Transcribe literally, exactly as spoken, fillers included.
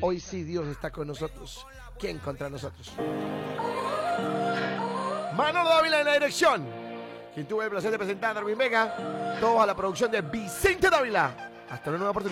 Hoy sí Dios está con nosotros. ¿Quién contra nosotros? Manolo Dávila en la dirección. Quien tuve el placer de presentar a Darwin Vega. Todos a la producción de Vicente Dávila. Hasta una nueva oportunidad.